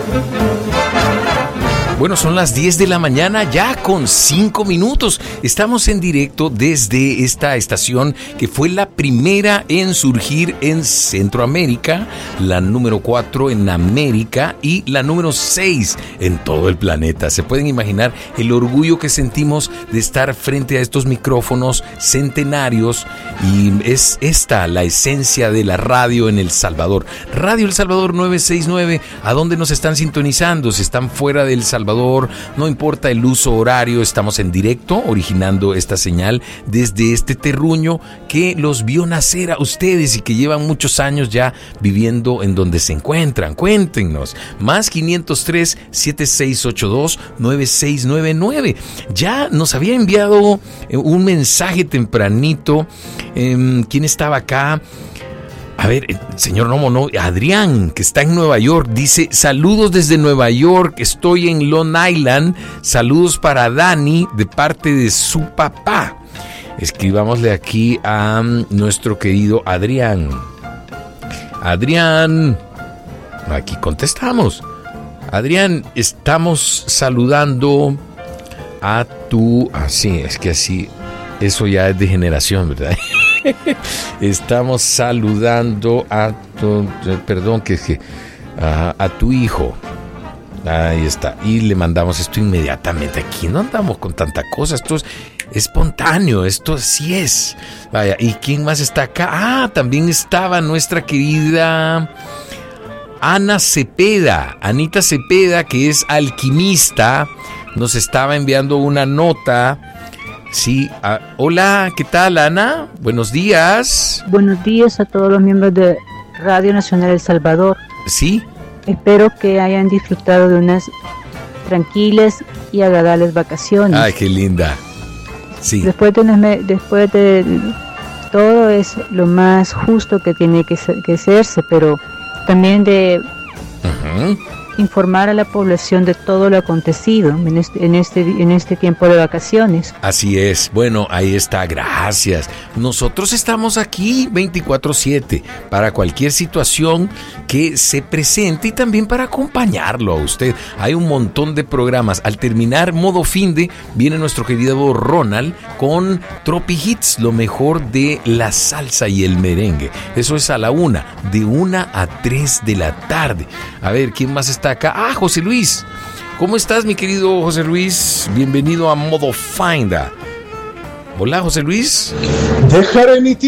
Bueno, son las 10 de la mañana, ya con 5 minutos. Estamos en directo desde esta estación que fue la primera en surgir en Centroamérica, la número 4 en América y la número 6 en todo el planeta. Se pueden imaginar el orgullo que sentimos de estar frente a estos micrófonos centenarios, y es esta la esencia de la radio en El Salvador. Radio El Salvador 969, ¿a dónde nos están sintonizando? Si están fuera de El Salvador, no importa el uso horario, estamos en directo originando esta señal desde este terruño que los vio nacer a ustedes y que llevan muchos años ya viviendo en donde se encuentran. Cuéntenos, más 503-7682-9699. Ya nos había enviado un mensaje tempranito. ¿Quién estaba acá? A ver, señor no, Adrián, que está en Nueva York, dice: saludos desde Nueva York, estoy en Long Island, saludos para Dani de parte de su papá. Escribámosle aquí a nuestro querido Adrián. Adrián, aquí contestamos. Adrián, estamos saludando a tu... Así, es que así, eso ya es de generación, ¿verdad? Estamos saludando a tu, a tu hijo. Ahí está. Y le mandamos esto inmediatamente. Aquí no andamos con tanta cosa. Esto es espontáneo. Esto sí es. Vaya, ¿y quién más está acá? También estaba nuestra querida Anita Cepeda, que es alquimista. Nos estaba enviando una nota. Sí, hola, ¿qué tal, Ana? Buenos días. Buenos días a todos los miembros de Radio Nacional El Salvador. Sí. Espero que hayan disfrutado de unas tranquilas y agradables vacaciones. Ay, qué linda. Sí. Después de todo es lo más justo que tiene que hacerse, pero también de informar a la población de todo lo acontecido en este tiempo de vacaciones. Así es. Bueno, ahí está. Gracias. Nosotros estamos aquí 24/7 para cualquier situación que se presente y también para acompañarlo a usted. Hay un montón de programas. Al terminar modo finde, viene nuestro querido Ronald con Tropi Hits, lo mejor de la salsa y el merengue. Eso es a la 1, de 1 a 3 de la tarde. A ver, ¿quién más está acá? José Luis. ¿Cómo estás, mi querido José Luis? Bienvenido a Modo Finda. Hola, José Luis. Dejaré mi